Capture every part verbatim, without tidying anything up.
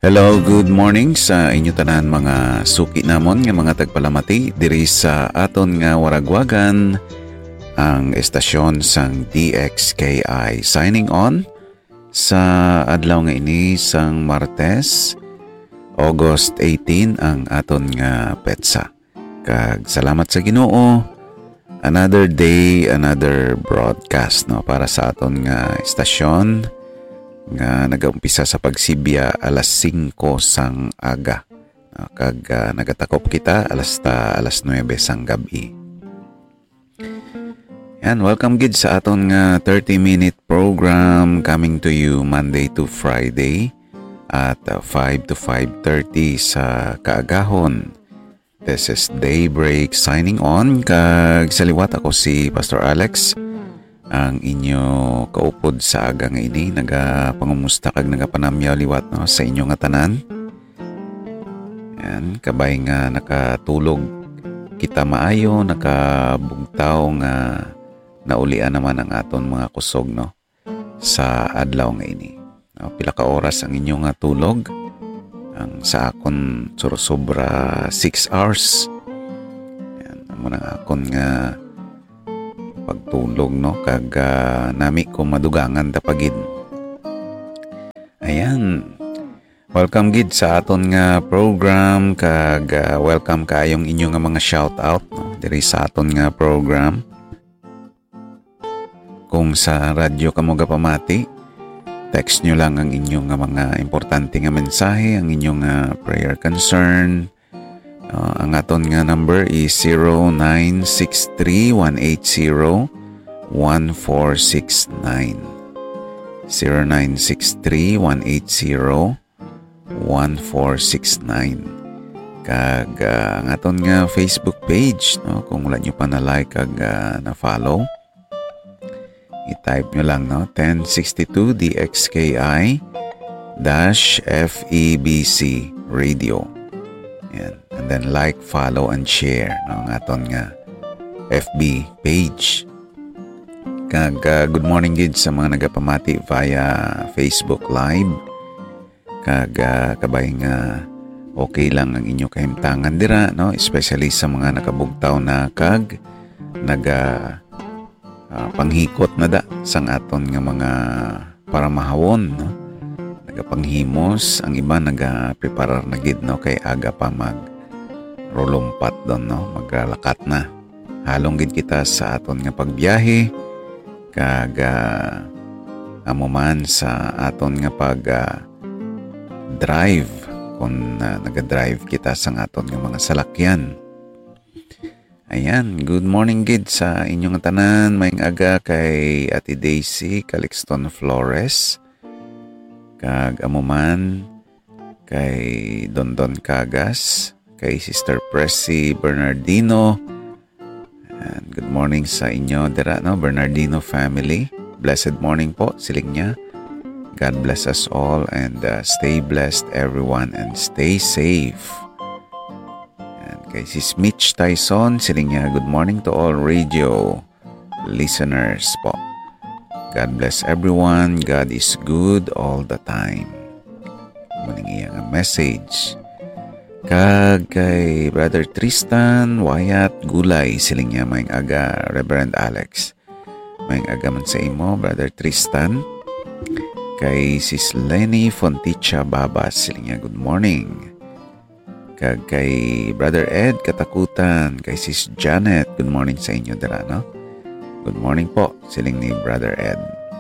Hello, good morning sa inyo tanan mga suki namon nga mga tagpalamati diri sa aton nga waragwagan ang estasyon sang D X K I. Signing on sa adlaw nga ini sang Martes, August eighteen ang aton nga petsa. Kag salamat sa Ginoo. Another day, another broadcast no para sa aton nga estasyon nga nagaumpisa sa pagsibya alas singko sang aga. No, kag uh, nagatakop kita alas ta alas nuwebe sang gabi. And welcome gid sa aton nga thirty minute program coming to you Monday to Friday at uh, five to five thirty sa kaagahon. This is Daybreak signing on. Kag sa liwat ako si Pastor Alex, ang inyo kaupod sa aga nga ini, nagapangumusta kag nagapanamyaw liwat no, sa inyo nga tanan. Yan, kabay nga nakatulog kita maayo, nakabugtaw nga naulian naman ang aton mga kusog no, sa adlaw nga ini. No, pila ka oras ang inyo nga tulog? Ang sa akon sobra six hours. Yan, amo nang akon nga pagtulog no kag uh, nami ko madugangan tapagid. Ayan. Welcome gid sa aton nga program kag uh, welcome kaayong inyo nga mga shout out no diri sa aton nga program. Kung sa radyo kamo gapamati, text nyo lang ang inyong nga mga importante nga mensahe, ang inyong nga prayer concern. Uh, ang aton nga number is zero nine six three one eight zero one four six nine. zero nine six three one eight zero one four six nine. Kag uh, ang aton nga Facebook page, no, kung wala nyo pa na like kag uh, na follow, i-type nyo lang no ten sixty-two D X K I dash F E B C radio. Yan. And then like, follow, and share no, ang aton nga F B page. Kag uh, good morning gid sa mga nagapamati via Facebook Live. Kag uh, kabay nga okay lang ang inyo kahimtangan dira no, especially sa mga nakabugtaw na kag naga uh, panghikot na da sang aton nga mga paramahawon no. Nagapanghimos, ang iba nagapreparar na gid no kay aga pa mag rolumpat don no, maglalakat na. Halong gid kita sa aton nga pagbiyahe kag uh, amo man sa aton nga pag uh, drive kung uh, naga-drive kita sa aton nga mga salakyan. Ayan, good morning gid sa inyong tanan, maayong aga kay Ate Daisy Calixton Flores. Kag amo man kay Dondon Cagas, kay Sister Pressy Bernardino. And good morning sa inyo dira no, Bernardino family. Blessed morning po siling niya. God bless us all and uh, stay blessed everyone and stay safe. And kay Sis Mitch Tyson siling niya, good morning to all radio listeners po. God bless everyone. God is good all the time. Maning iyang message. Kag kay Brother Tristan Wyatt Gulay siling niya maayong aga, Reverend Alex. Maayong aga man sa imo, Brother Tristan. Kay Sis Lenny Fonticha Babas siling niya, good morning. Kag kay Brother Ed Katakutan, kay Sis Janet, good morning sa inyo dira no. Good morning po, siling ni Brother Ed.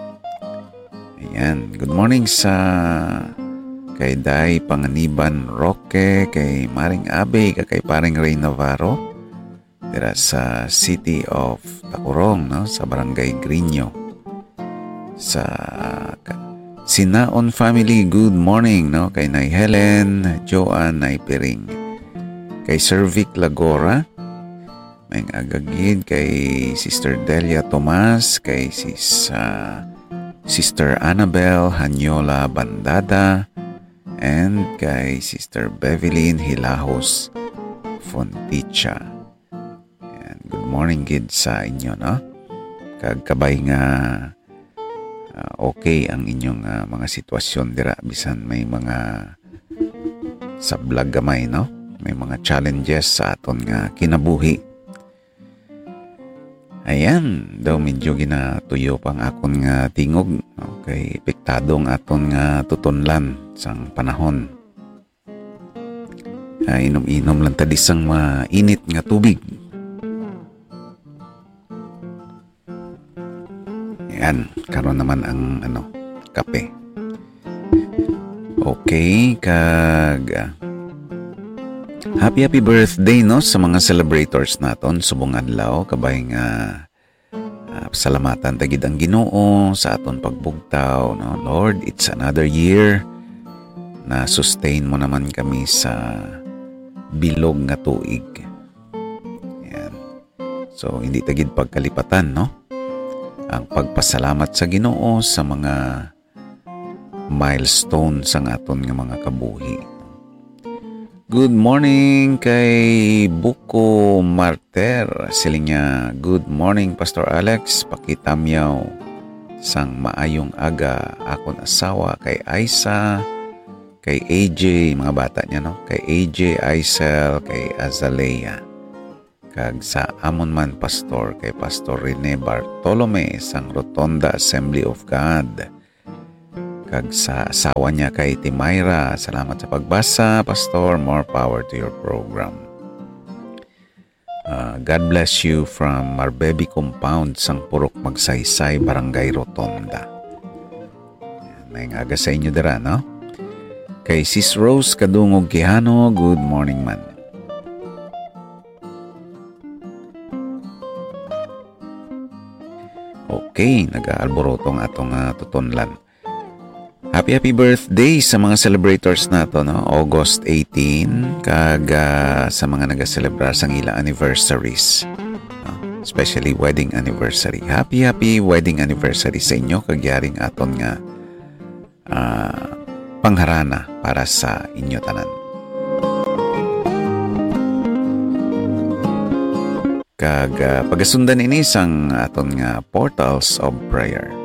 Ayan, good morning sa kay Day Panganiban Roque, kay Maring Abe, kay Paring Ray Navarro, dira sa City of Tacurong, no? Sa Barangay Grino. Sa Sinaon family, good morning, no? Kay Nay Helen, Joanne, Nay Piring. Kay Sir Vic Lagora, may agagid kay Sister Delia Tomas, kay sis, uh, Sister Annabel Hanyola Bandada, and kay Sister Bevelyn Hilahos Fonticha. And good morning gid sa inyo no. Kag kabay nga uh, okay ang inyong uh, mga sitwasyon dira bisan may mga sa vlog gamay, no? May mga challenges sa aton nga kinabuhi. Ayan, daw medyo ginatuyo pang akon nga tingog, no? Kay epektadong aton nga tutunlan sang panahon. Uh, inom-inom lang ta disang mainit nga tubig. Ayan, karon naman ang ano, kape. Okay, kag uh, happy happy birthday, no, sa mga celebrators naton subong adlaw kabay nga uh, salamatan tagid ang Ginoo sa aton pagbugtaw, no. Lord, it's another year na sustain mo naman kami sa bilog nga tuig. Ayan. So hindi tagid pagkalipatan, no, ang pagpasalamat sa Ginoo sa mga milestone sang aton nga mga kabuhi. Good morning kay Buko Marter. Siling niya, good morning Pastor Alex. Pakitamyaw sang maayong aga akon asawa kay Aisa, kay A J, mga bata niya, no? Kay A J, Aisel, kay Azalea. Kag sa amon man pastor kay Pastor Rene Bartolome sang Rotonda Assembly of God. Kag sa asawa niya kay Timayra, salamat sa pagbasa, Pastor. More power to your program. Uh, God bless you from Marbebi Compound, sang Purok Magsaysay, Barangay Rotonda. May ngaga sa inyo dira, no? Kay Sis Rose Kadungog Quijano, good morning man. Okay, nag-aalborotong atong uh, tutunlan. Happy happy birthday sa mga celebrators nato, no? August eighteenth, kag uh, sa mga naga-celebrar sang ilang anniversaries, no? Especially wedding anniversary. Happy happy wedding anniversary sa inyo, kagyaring aton nga uh, pangharana para sa inyo tanan. Kag uh, pagasundan ini sang aton nga portals of prayer.